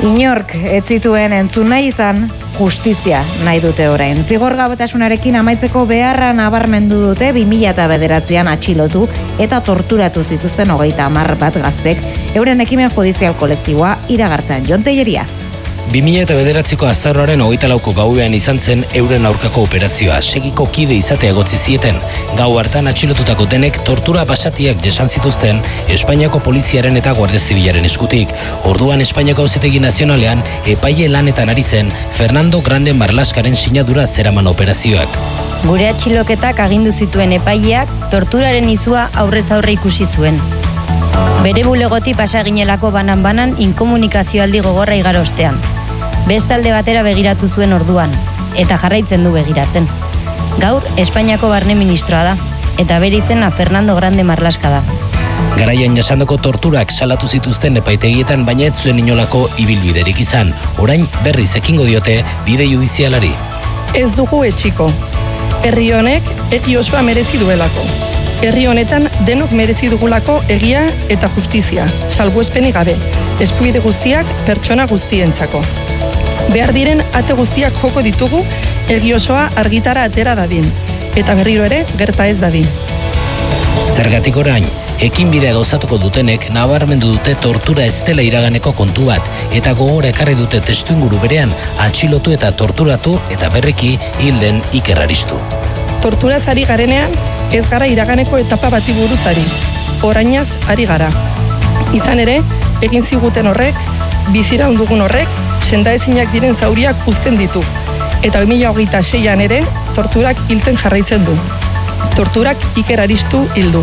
Inork ez zituen entzun nahi izan, justizia nahi dute orain. Zigorgabetasunarekin amaitzeko beharra nabarmendu dute 2009an atxilotu eta torturatu zituzten 30 bat gaztek euren ekimen judizial kolektiboa iragartzen. Jon Tellería. 2009ko azaroaren 24ko gauean izan zen euren aurkako operazioa. Segiko kide izatea egotzi zieten. Gau hartan atxilotutako denek tortura basatiak jasan zituzten Espainiako poliziaren eta Guardia Zibilaren eskutik. Orduan Espainiako Auzitegi Nazionalean epaile lanetan ari zen Fernando Grande Marlaskaren sinadura zeraman operazioak. Gure atxiloketak agindu zituen epaileak torturaren izua aurrez aurre ikusi zuen. Bere bulegoti pasa ginelako banan-banan inkomunikazioaldi gogorra igaro ostean. Bestalde batera begiratu zuen orduan, eta jarraitzen du begiratzen. Gaur, Espainiako barne ministroa da, eta bere izena Fernando Grande Marlaska da. Garaian jasandako torturak salatu zituzten epaitegietan, baina ez zuen inolako ibilbiderik izan. Orain berriz ekingo diote bide judizialari. Ez dugu etxiko. Herri honek egi osoa merezi duelako. Herri honetan denok merezi dugulako egia eta justizia, salbuespenik gabe, eskubide guztiak pertsona guztientzako. Behar diren ate guztiak joko ditugu egi osoa argitara atera dadin, eta berriro ere gerta ez dadin. Zergatik orain, ekinbidea gauzatuko dutenek nabarmendu dute tortura ez dela iraganeko kontu bat, eta gogora ekarri dute testuinguru berean atxilotu eta torturatu eta berriki hilden Iker Aristu. Torturaz ari garenean, ez gara iraganeko etapa bati buruz ari. Orainaz ari gara. Izan ere, egin ziguten horrek, biziraun dugun horrek, sendaezinak diren zauriak uzten ditu. Eta 2026an ere, torturak hiltzen jarraitzen du. Torturak Iker Aristu hildu.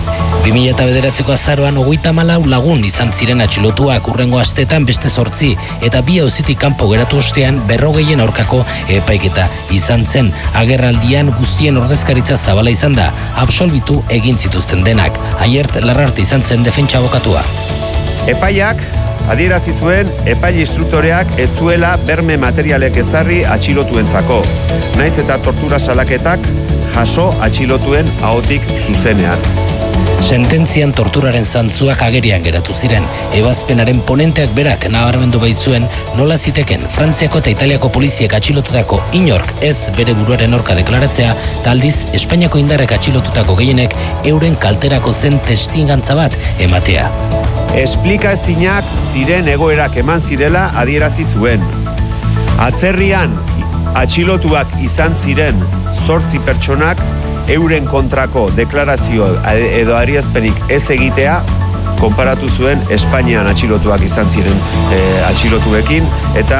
2009ko azaroan 34 lagun izan ziren atxilotuak, urrengo astetan beste 8, eta 2 auzitik kanpo geratu ostean 40 aurkako epaiketa izan zen. Agerraldian guztien ordezkaritza zabala izan da, absolbitu egin zituzten denak. Aiert Larrarte izan zen defentsa abokatua. Epaiak adierazi zuen epaile instruktoreak ez zuela berme materialek ezarri atxilotuentzako. Naiz eta tortura salaketak jaso atxilotuen ahotik zuzenean. Sententzian torturaren zantzuak agerian geratu ziren. Ebazpenaren ponenteak berak nabarmendu baitzuen nola ziteken Frantziako eta Italiako poliziek atxilotutako inork ez bere buruaren aurka deklaratzea, eta aldiz Espainiako indarrek atxilotutako gehienek euren kalterako zen testigantza bat ematea. Esplikaezinak ziren egoerak eman zirela adierazi zuen. Atzerrian atxilotuak izan ziren 8 pertsonak euren kontrako deklarazio edo adierazpenik ez egitea konparatu zuen Espainian atxilotuak izan ziren atxilotuekin, eta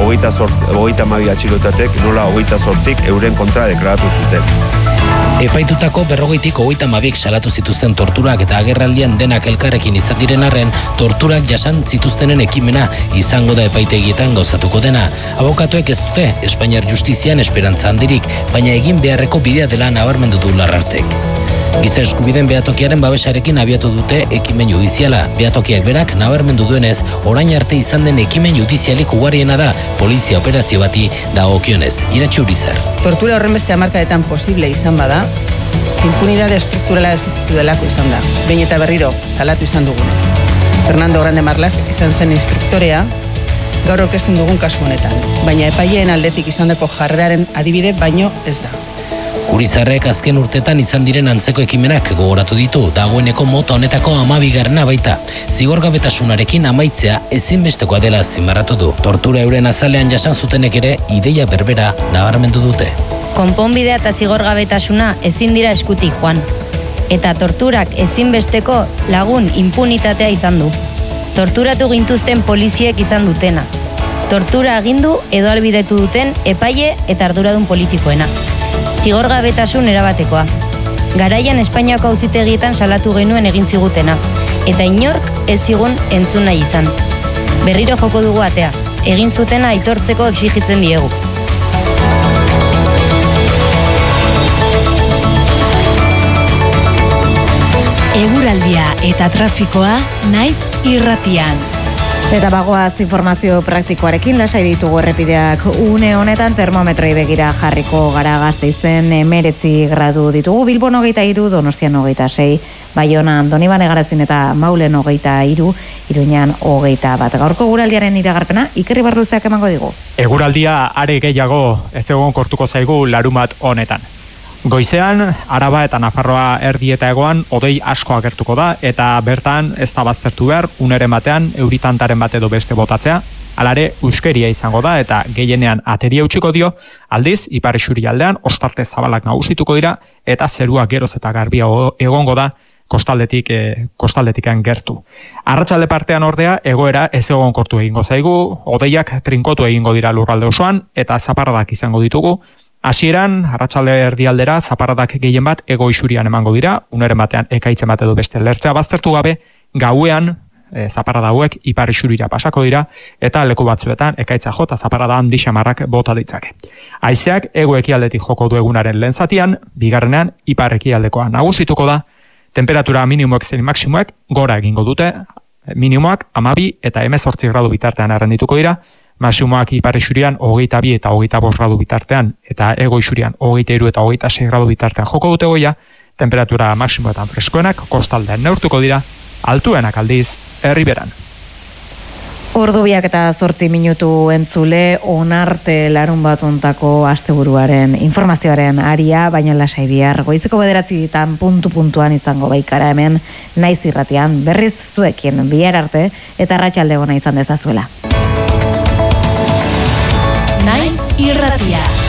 32 atxilotatek nola 28 euren kontra deklaratu zuten. Epaitutako 40tik 32 salatu zituzten torturak eta agerraldian denak elkarrekin izan diren arren, torturak jasan zituztenen ekimena izango da epaitegietan gauzatuko dena. Abokatuek ez dute Espainiar justizian esperantza handirik, baina egin beharreko bidea dela nabarmendu du Larrartek. Giza eskubideen behatokiaren babesarekin abiatu dute ekimen judiziala. Behatokiak berak nabarmendu duenez, orain arte izan den ekimen judizialik ugariena da polizia operazio bati dagokionez. Iratxe Urizar. Tortura horren beste hamarkadetan posible izan bada, impunidade estrukturala existitu delako izan da. Behin eta berriro salatu izan dugunez. Fernando Grande Marlaska izan zen instruktorea, gaur aurkezten dugun kasu honetan. Baina epaileen aldetik izandako jarreraren adibide baino ez da. Urizarrek azken urtetan izan diren antzeko ekimenak gogoratu ditu, dagoeneko mota honetako 12. baita. Zigorgabetasunarekin amaitzea ezinbestekoa dela azpimarratu du. Tortura euren azalean jasan zutenek ere ideia berbera nabarmendu dute. Konponbidea eta zigorgabetasuna ezin dira eskutik joan. Eta torturak ezinbesteko lagun impunitatea izan du. Torturatu gintuzten poliziek izan dutena. Tortura agindu edo albidetu duten epaile eta arduradun politikoena. Zigorgabetasun erabatekoa. Garaian Espainiako auzitegietan salatu genuen egin zigutena, eta inork ez zigun entzun nahi izan. Berriro joko dugu atea, egin zutena aitortzeko exigitzen diegu. Eguraldia eta trafikoa Naiz irratian. Eta bagoaz informazio praktikoarekin lasai ditugu errepideak une honetan termometroi begira jarriko gara. Gasteizen 19 gradu ditugu, Bilbon 23, Donostian 26, Baionan, Donibane Garazin eta Maulen 23, Iruñan 21. Gaurko eguraldiaren iragarpena Iker Ibarruzeak emango digu. Eguraldia are gehiago ez egon kortuko zaigu larumat honetan. Goizean, Araba eta Nafarroa erdi eta egoan hodei asko agertuko da, eta bertan ez da baztertu behar, uneren batean, euritantaren bat edo beste botatzea, alare euskeria izango da, eta gehienean ateria utziko dio, aldiz, ipar isurialdean, ostarte zabalak nagusituko dira, eta zerua geroz eta garbia egongo da, kostaldetikan gertu. Arratsalde partean ordea, egoera ez egonkortu egingo zaigu, hodeiak trinkotu egingo dira lurralde osoan, eta zaparradak izango ditugu. Hasieran, arratsalde erdialdera, zaparradak gehien bat ego isurian emango dira, uneren batean ekaitzen bat edo beste lertzea baztertu gabe, gauean, zaparrada hauek ipar isurira pasako dira, eta leku batzuetan ekaitza jota zaparrada handi xamarrak bota ditzake. Haizeak ego ekialdetik joko du egunaren lehen zatian, bigarrenean ipar ekialdekoa nagusituko da, temperatura minimoek zein maksimoek gora egingo dute, minimoak 12 eta 18 gradu bitartean errendituko dira, maximoak ipar isurian 22 eta 25 gradu bitartean, eta ego isurian 23 eta 26 gradu bitartean joko dute goia, temperatura maksimoetan freskoenak kostaldean neurtuko dira, altuenak aldiz herriberan. Ordu 2:08 minutu entzule, onarte larun batuntako asteburuaren informazioaren aria, baina lasai bihar goizeko 9:00 puntuan izango baikara hemen Naiz irratian, berriz zuekin bihar arte eta arratsalde ona izan dezazuela. Naiz irratia.